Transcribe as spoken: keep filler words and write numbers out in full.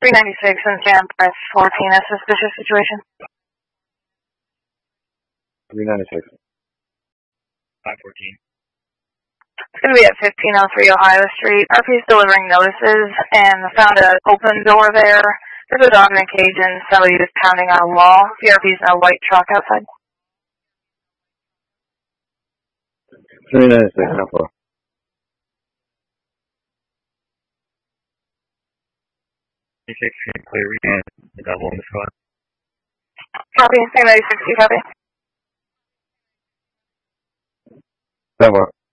three ninety-six and San Press fourteen, a suspicious situation. three ninety-six. five fourteen. It's going to be at fifteen oh three Ohio Street. R P's delivering notices and found an open door there. There's a dog in a cage and somebody is pounding on a wall. The R P's in a white truck outside. three ninety-six, how far? six clear and the double on the squad. Copy, three ninety-six, copy. That one.